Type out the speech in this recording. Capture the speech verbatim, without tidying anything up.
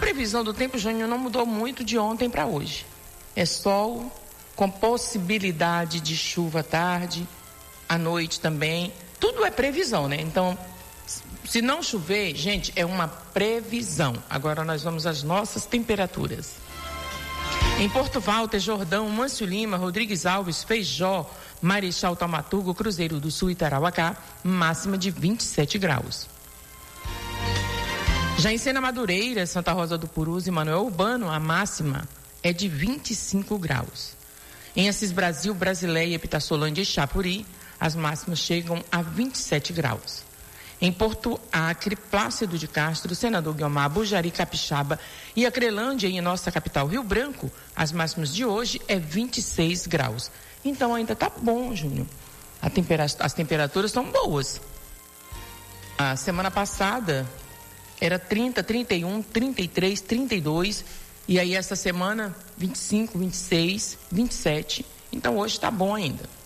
previsão do tempo, Júnior, não mudou muito de ontem para hoje. É sol, com possibilidade de chuva à tarde, à noite também. Tudo é previsão, né? Então, se não chover, gente, é uma previsão. Agora nós vamos às nossas temperaturas. Em Porto Walter, Jordão, Mâncio Lima, Rodrigues Alves, Feijó, Marechal Taumaturgo, Cruzeiro do Sul e Tarauacá, máxima de vinte e sete graus. Já em Sena Madureira, Santa Rosa do Purus e Manuel Urbano, a máxima é de vinte e cinco graus. Em Assis Brasil, Brasileia, Epitassolândia e Chapuri, as máximas chegam a vinte e sete graus. Em Porto Acre, Plácido de Castro, Senador Guiomar, Bujari, Capixaba e Acrelândia, e em nossa capital Rio Branco, as máximas de hoje é vinte e seis graus. Então ainda tá bom, Júnior. A tempera- as temperaturas estão boas. A semana passada era trinta, trinta e um, trinta e três, trinta e dois, e aí essa semana vinte e cinco, vinte e seis, vinte e sete. Então hoje tá bom ainda.